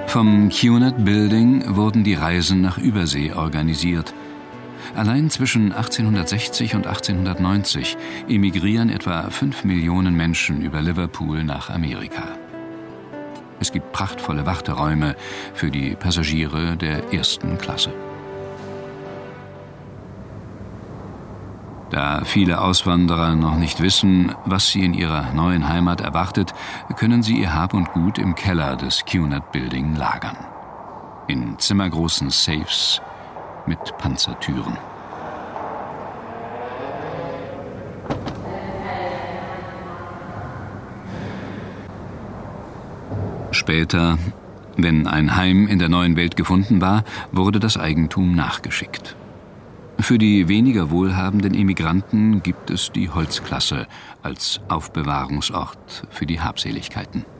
Vom Cunard Building wurden die Reisen nach Übersee organisiert. Allein zwischen 1860 und 1890 emigrieren etwa 5 Millionen Menschen über Liverpool nach Amerika. Es gibt prachtvolle Warteräume für die Passagiere der ersten Klasse. Da viele Auswanderer noch nicht wissen, was sie in ihrer neuen Heimat erwartet, können sie ihr Hab und Gut im Keller des Cunard Building lagern. In zimmergroßen Safes mit Panzertüren. Später, wenn ein Heim in der neuen Welt gefunden war, wurde das Eigentum nachgeschickt. Für die weniger wohlhabenden Immigranten gibt es die Holzklasse als Aufbewahrungsort für die Habseligkeiten.